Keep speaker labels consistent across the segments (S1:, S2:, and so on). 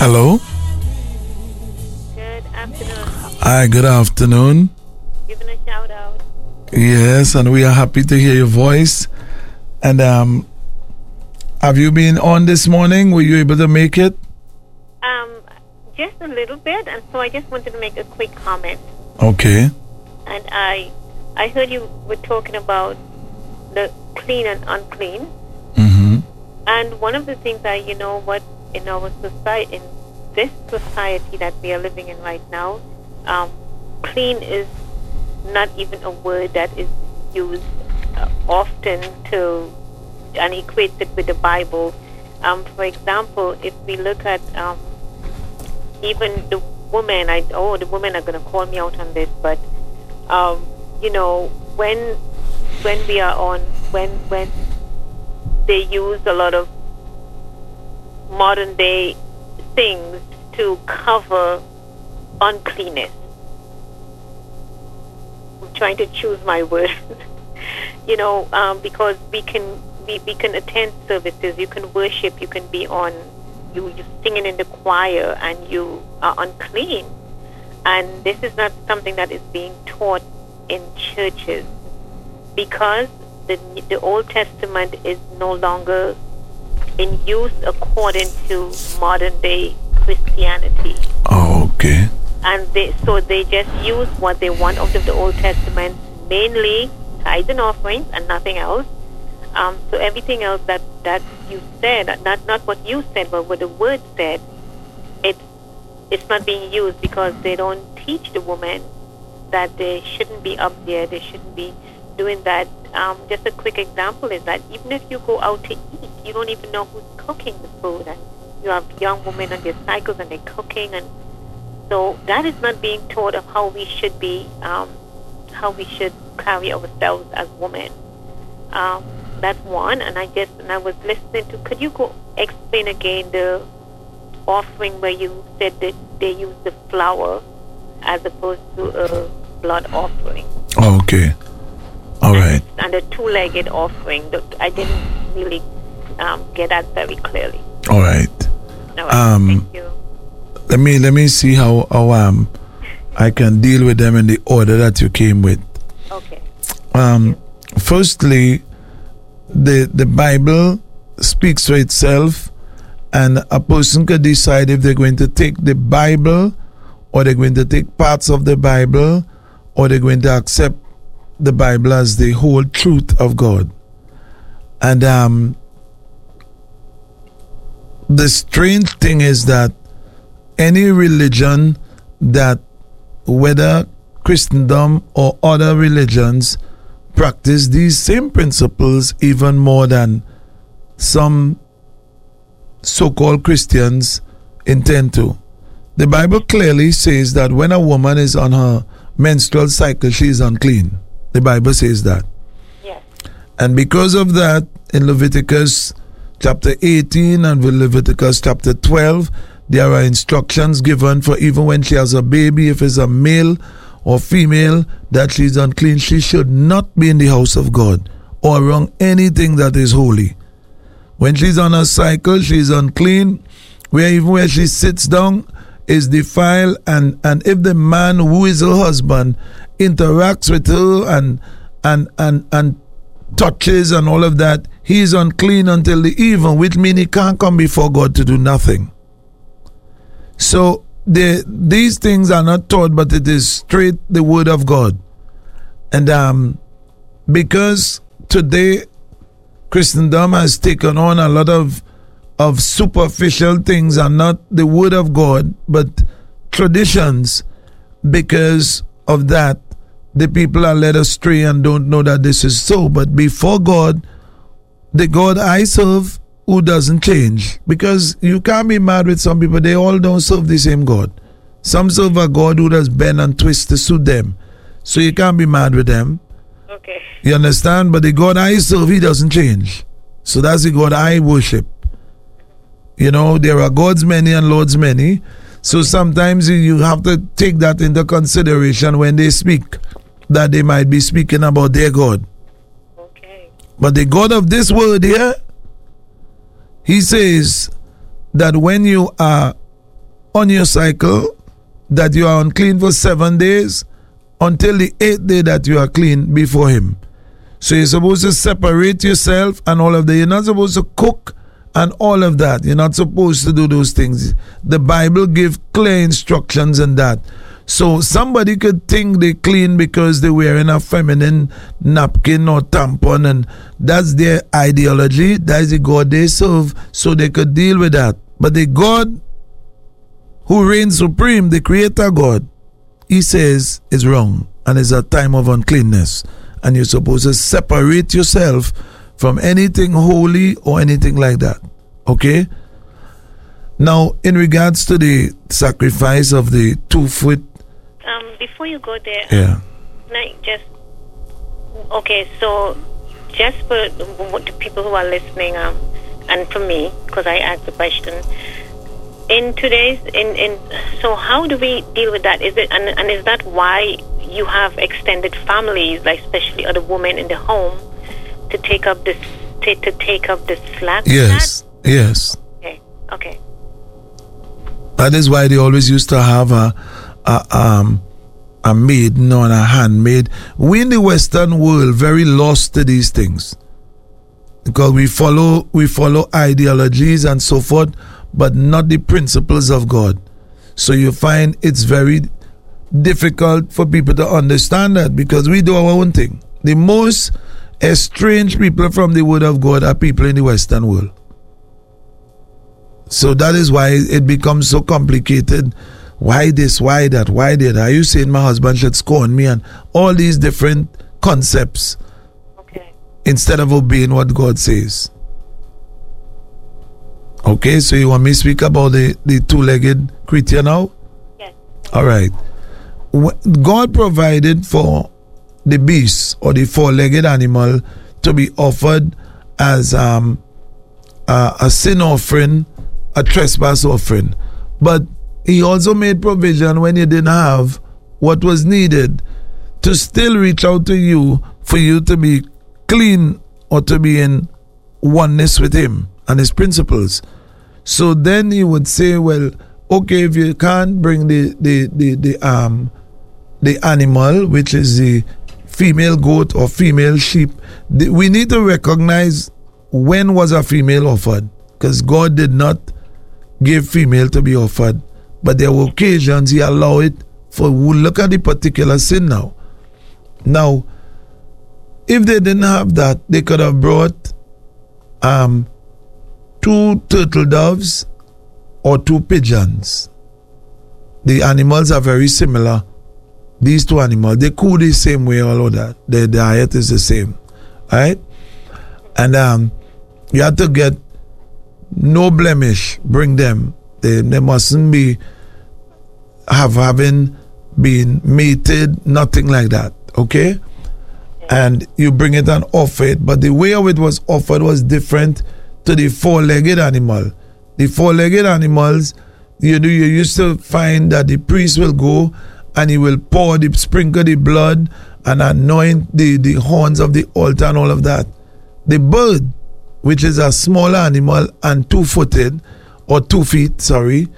S1: Hello.
S2: Good afternoon.
S1: Hi, good afternoon.
S2: Giving a shout out.
S1: Yes, and we are happy to hear your voice. And have you been on this morning? Were you able to make it?
S2: Just a little bit, and so I just wanted to make a quick comment.
S1: Okay.
S2: And I heard you were talking about the clean and unclean.
S1: Mm-hmm.
S2: And one of the things in our society, in this society that we are living in right now, clean is not even a word that is used often and equates it with the Bible. For example, if we look at even the women, the women are going to call me out on this, but when we are on, when they use a lot of modern day things to cover uncleanness. I'm trying to choose my words. Because we can attend services, you can worship, you can be on, you're singing in the choir, and you are unclean. And this is not something that is being taught in churches, because the Old Testament is no longer in use according to modern day Christianity.
S1: Oh, okay.
S2: And they just use what they want out of the Old Testament, mainly tithes and offerings and nothing else. So everything else that you said, not what you said, but what the word said, it's not being used, because they don't teach the woman that they shouldn't be up there, they shouldn't be doing that. Just a quick example is that even if you go out to eat, you don't even know who's cooking the food, and you have young women on their cycles and they're cooking, and so that is not being taught of how we should be, how we should carry ourselves as women. That's one. And I was listening to, could you go explain again the offering where you said that they use the flour as opposed to a blood offering?
S1: Oh, okay. All right.
S2: And a two-legged offering. I didn't really get that very clearly.
S1: All right.
S2: All right. Thank you.
S1: Let me see how I can deal with them in the order that you came with.
S2: Okay.
S1: Firstly, the Bible speaks for itself, and a person could decide if they're going to take the Bible, or they're going to take parts of the Bible, or they're going to accept the Bible as the whole truth of God. And the strange thing is that any religion that, whether Christendom or other religions, practice these same principles even more than some so-called Christians intend to. The Bible clearly says that when a woman is on her menstrual cycle, she is unclean. The Bible says that.
S2: Yes.
S1: And because of that, in Leviticus chapter 18 and Leviticus chapter 12, there are instructions given for even when she has a baby, if it's a male or female, that she's unclean. She should not be in the house of God or around anything that is holy. When she's on her cycle, she's unclean. Even where she sits down is defiled, and if the man who is her husband interacts with her and touches and all of that, he is unclean until the even, which means he can't come before God to do nothing. So these things are not taught, but it is straight the word of God. And because today Christendom has taken on a lot of superficial things and not the word of God, but traditions, because of that, the people are led astray and don't know that this is so. But before God, the God I serve, who doesn't change, because you can't be mad with some people. They all don't serve the same God. Some serve a God who does bend and twist to suit them, so you can't be mad with them.
S2: Okay.
S1: You understand? But the God I serve, he doesn't change. So that's the God I worship. You know, there are gods many and lords many. So sometimes you have to take that into consideration when they speak, that they might be speaking about their God.
S2: Okay.
S1: But the God of this world here, he says that when you are on your cycle that you are unclean for 7 days until the 8th day that you are clean before him. So you're supposed to separate yourself and all of that. You're not supposed to cook and all of that. You're not supposed to do those things. The Bible gives clear instructions on that. So somebody could think they clean because they're wearing a feminine napkin or tampon, and that's their ideology. That is the God they serve, so they could deal with that. But the God who reigns supreme, the Creator God, he says is wrong and is a time of uncleanness. And you're supposed to separate yourself from anything holy or anything like that. Okay? Now, in regards to the sacrifice of the 2 foot.
S2: Before you go there,
S1: yeah.
S2: Okay, so just for the people who are listening, and for me, because I asked the question, so how do we deal with that? Is it and is that why you have extended families, like especially other women in the home, to take up this slack?
S1: Yes, yes.
S2: Okay.
S1: That is why they always used to have a maiden or a handmaid. We in the Western world very lost to these things because we follow ideologies and so forth, but not the principles of God. So you find it's very difficult for people to understand that because we do our own thing. The most estranged people from the Word of God are people in the Western world. So that is why it becomes so complicated. Why this, why that, why that? Are you saying my husband should scorn me? And all these different concepts.
S2: Okay.
S1: Instead of obeying what God says. Okay, so you want me to speak about the two-legged creature now?
S2: Yes.
S1: All right. God provided for the beast or the four-legged animal to be offered as a sin offering, a trespass offering. But he also made provision when you didn't have what was needed to still reach out to you for you to be clean or to be in oneness with him and his principles. So then he would say, well, okay, if you can't bring the animal, which is the female goat or female sheep, we need to recognize when was a female offered, because God did not give female to be offered, but there were occasions he allowed it for. We'll look at the particular sin now. Now, if they didn't have that, they could have brought 2 turtle doves or 2 pigeons. The animals are very similar. These 2 animals, they coo the same way, all of that. Their diet is the same. Right? And you have to get no blemish, bring them. They mustn't be having been mated, nothing like that. Okay? And you bring it and offer it. But the way of it was offered was different to the 4-legged animal. The 4-legged animals, you used to find that the priest will go and he will sprinkle the blood and anoint the horns of the altar and all of that. The bird, which is a smaller animal and 2-footed, or 2 feet, sorry,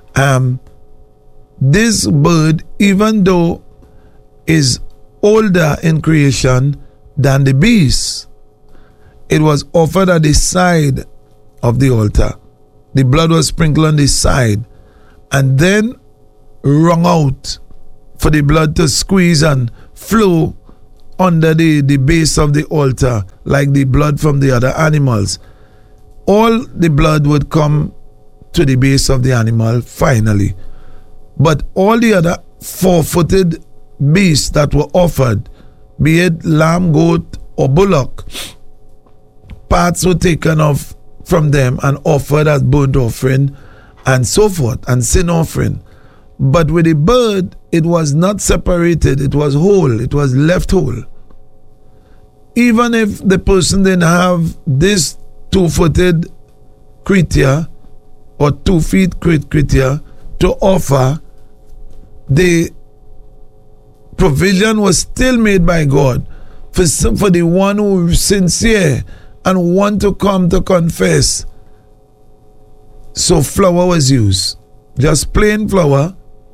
S1: this bird, even though is older in creation than the beast, it was offered at the side of the altar. The blood was sprinkled on the side and then wrung out for the blood to squeeze and flow under the base of the altar like the blood from the other animals. All the blood would come to the base of the animal finally. But all the other 4-footed beasts that were offered, be it lamb, goat, or bullock, parts were taken off from them and offered as burnt offering and so forth, and sin offering. But with the bird, it was not separated, it was whole, it was left whole. Even if the person didn't have this 2-footed creature or 2 feet creature to offer, the provision was still made by God for the one who is sincere and want to come to confess. So flour was used just plain flour,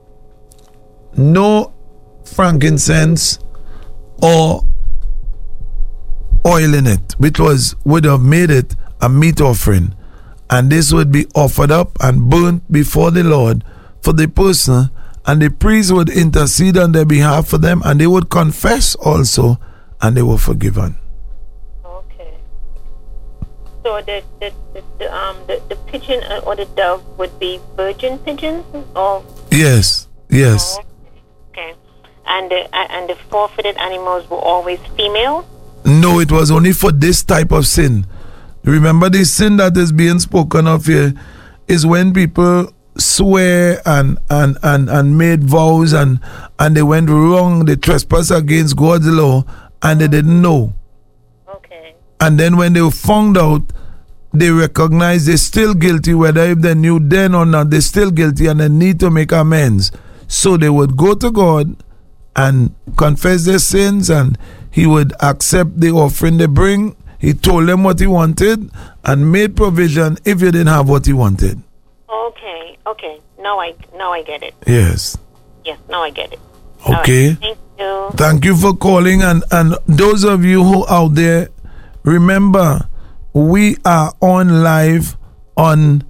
S1: no frankincense or oil in it, which would have made it a meat offering. And this would be offered up and burnt before the Lord for the person, and the priest would intercede on their behalf for them, and they would confess also, and they were forgiven.
S2: Okay. So the pigeon or the dove would be virgin pigeons, or?
S1: Yes.
S2: Oh, okay. And the forfeited animals were always female?
S1: No, it was only for this type of sin. Remember, the sin that is being spoken of here is when people swear and made vows and they went wrong, they trespass against God's law, and they didn't know.
S2: Okay.
S1: And then when they found out, they recognized they're still guilty, whether if they knew then or not, they're still guilty and they need to make amends. So they would go to God and confess their sins, and he would accept the offering they bring. He told them what he wanted and made provision if you didn't have what he wanted.
S2: Okay. Now I get it.
S1: Yes.
S2: Yes, now I get it.
S1: Okay.
S2: Right. Thank you.
S1: Thank you for calling, and those of you who out there, remember, we are on live on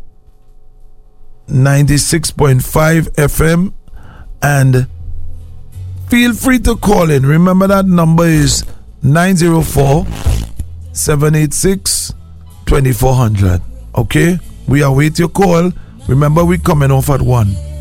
S1: 96.5 FM, and feel free to call in. Remember, that number is 904-786-2400. Okay? We await your call. Remember, we're coming off at 1.